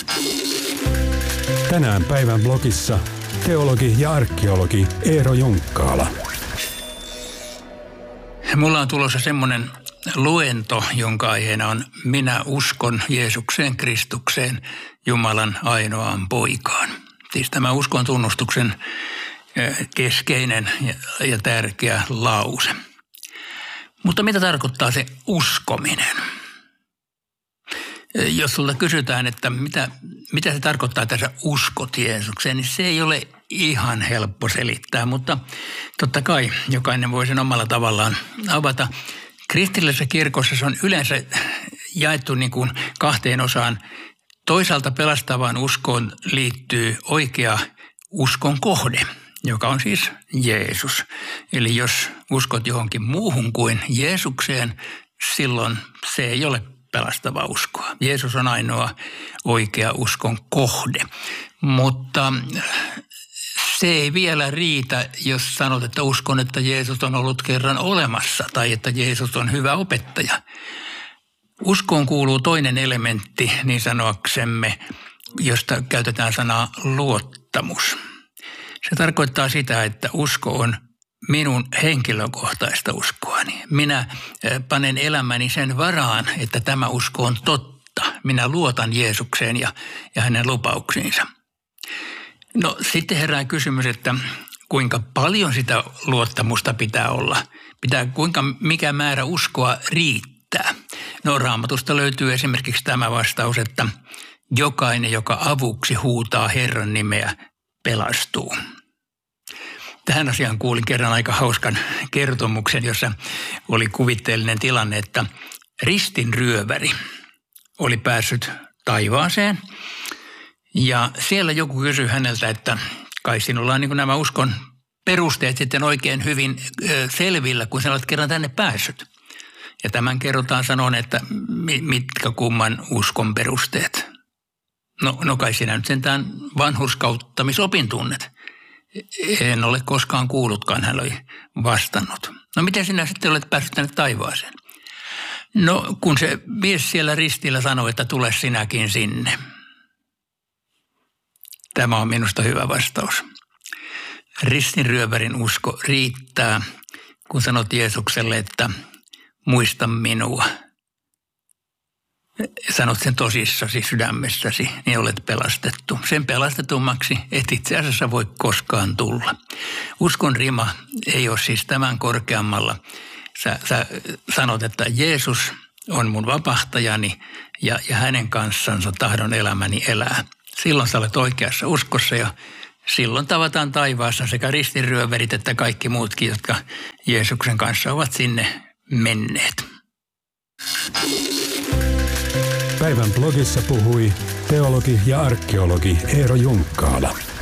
Tänään päivän blogissa teologi ja arkeologi Eero Junkkaala. Mulla on tulossa semmoinen luento, jonka aiheena on Minä uskon Jeesukseen Kristukseen, Jumalan ainoaan poikaan. Siis tämä uskon tunnustuksen keskeinen ja tärkeä lause. Mutta mitä tarkoittaa se uskominen? Jos sulta kysytään, että mitä se tarkoittaa tässä uskot Jeesukseen, niin se ei ole ihan helppo selittää, mutta totta kai jokainen voi sen omalla tavallaan avata. Kristillisessä kirkossa se on yleensä jaettu niin kuin kahteen osaan. Toisaalta pelastavaan uskoon liittyy oikea uskon kohde, joka on siis Jeesus. Eli jos uskot johonkin muuhun kuin Jeesukseen, silloin se ei ole pelastavaa uskoa. Jeesus on ainoa oikea uskon kohde, mutta se ei vielä riitä, jos sanot, että uskon, että Jeesus on ollut kerran olemassa tai että Jeesus on hyvä opettaja. Uskoon kuuluu toinen elementti, niin sanoaksemme, josta käytetään sanaa luottamus. Se tarkoittaa sitä, että usko on minun henkilökohtaista uskoani. Minä panen elämäni sen varaan, että tämä usko on totta. Minä luotan Jeesukseen ja hänen lupauksiinsa. No sitten herää kysymys, että kuinka paljon sitä luottamusta pitää olla? Mikä määrä uskoa riittää? No Raamatusta löytyy esimerkiksi tämä vastaus, että jokainen, joka avuksi huutaa Herran nimeä, pelastuu. Tähän asiaan kuulin kerran aika hauskan kertomuksen, jossa oli kuvitteellinen tilanne, että ristinryöväri oli päässyt taivaaseen. Ja siellä joku kysyi häneltä, että kai sinulla on niin kuin nämä uskon perusteet sitten oikein hyvin selvillä, kun sinä olet kerran tänne päässyt. Ja tämän kerrotaan sanon, että mitkä kumman uskon perusteet. No kai sinä nyt sentään vanhurskauttamisopin tunnet. En ole koskaan kuullutkaan, hän oli vastannut. No miten sinä sitten olet päässyt tänne taivaaseen? No kun se mies siellä ristillä sanoi, että tule sinäkin sinne. Tämä on minusta hyvä vastaus. Ristinryövärin usko riittää, kun sanot Jeesukselle, että muista minua. Sanot sen tosissasi sydämessäsi, niin olet pelastettu. Sen pelastetummaksi et itse asiassa voi koskaan tulla. Uskon rima ei ole siis tämän korkeammalla. Sä sanot, että Jeesus on mun vapahtajani ja hänen kanssansa tahdon elämäni elää. Silloin sä olet oikeassa uskossa ja silloin tavataan taivaassa sekä ristinryöverit että kaikki muutkin, jotka Jeesuksen kanssa ovat sinne menneet. Päivän blogissa puhui teologi ja arkeologi Eero Junkkaala.